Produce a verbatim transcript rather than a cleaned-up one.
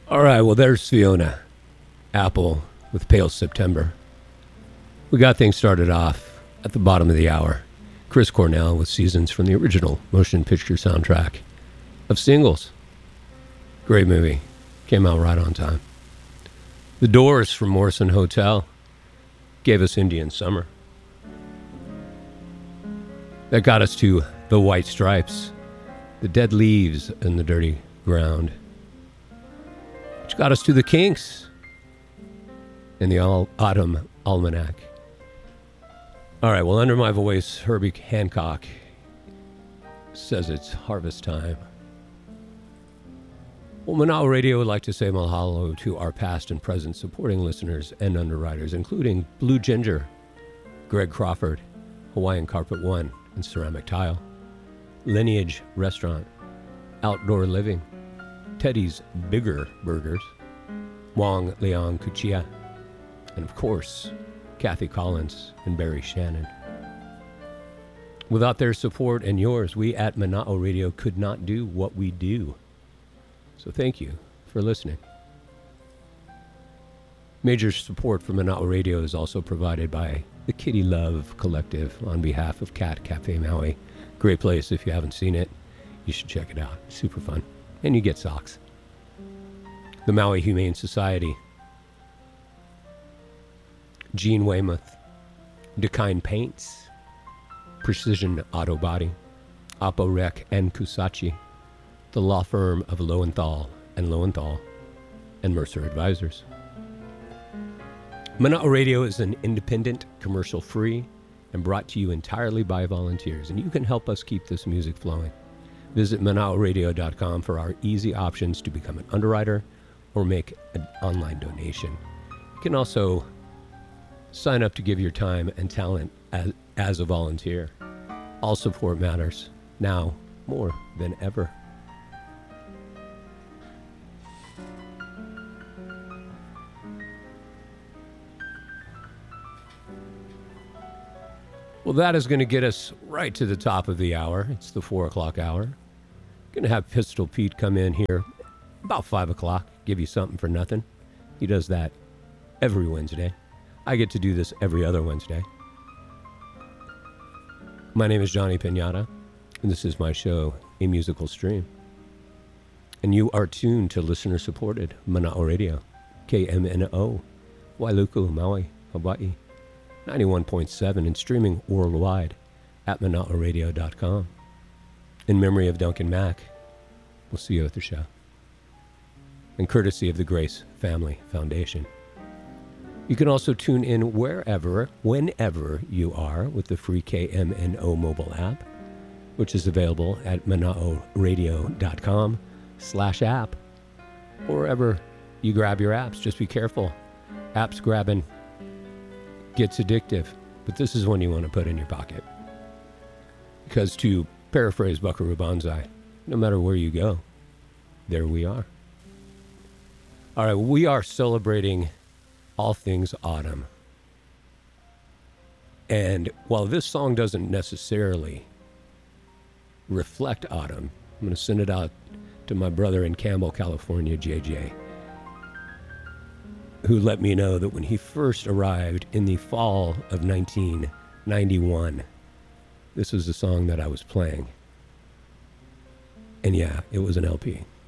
All right, well, there's Fiona Apple with Pale September. We got things started off at the bottom of the hour. Chris Cornell with Seasons from the original motion picture soundtrack of Singles. Great movie. Came out right on time. The Doors from Morrison Hotel gave us Indian Summer. That got us to The White Stripes, The Dead Leaves in the Dirty Ground, which got us to The Kinks and the All Autumn Almanac. All right, well, under my voice, Herbie Hancock says it's harvest time. Well, Manal Radio would like to say mahalo to our past and present supporting listeners and underwriters, including Blue Ginger, Greg Crawford, Hawaiian Carpet One and Ceramic Tile, Lineage Restaurant, Outdoor Living, Teddy's Bigger Burgers, Wong Leong Kuchia, and of course, Kathy Collins and Barry Shannon. Without their support and yours, we at Mana'o Radio could not do what we do. So thank you for listening. Major support for Mana'o Radio is also provided by the Kitty Love Collective on behalf of Cat Cafe Maui. Great place. If you haven't seen it, you should check it out. Super fun. And you get socks. The Maui Humane Society, Gene Weymouth, Dakine Paints, Precision Auto Body, Oppo Rec and Kusachi, the law firm of Lowenthal and Lowenthal, and Mercer Advisors. Mana'o Radio is an independent, commercial-free, and brought to you entirely by volunteers, and you can help us keep this music flowing. Visit mana'o radio dot com for our easy options to become an underwriter or make an online donation. You can also sign up to give your time and talent as, as a volunteer. All support matters, now more than ever. Well, that is going to get us right to the top of the hour. It's the four o'clock hour. Going to have Pistol Pete come in here about five o'clock, give you something for nothing. He does that every Wednesday. I get to do this every other Wednesday. My name is Johnny Piñata, and this is my show, A Musical Stream. And you are tuned to listener-supported Mana'o Radio, K M N O, Wailuku, Maui, Hawaii, ninety-one point seven, and streaming worldwide at mana'o radio dot com. In memory of Duncan Mack, we'll see you at the show. And courtesy of the Grace Family Foundation. You can also tune in wherever, whenever you are with the free K M N O mobile app, which is available at mana'o radio dot com slash app, or wherever you grab your apps. Just be careful. Apps grabbing gets addictive, but this is one you want to put in your pocket. Because to paraphrase Buckaroo Banzai, no matter where you go, there we are. All right, we are celebrating all things autumn. And while this song doesn't necessarily reflect autumn, I'm going to send it out to my brother in Campbell, California, J J, who let me know that when he first arrived in the fall of nineteen ninety-one, this was the song that I was playing. And yeah, it was an L P.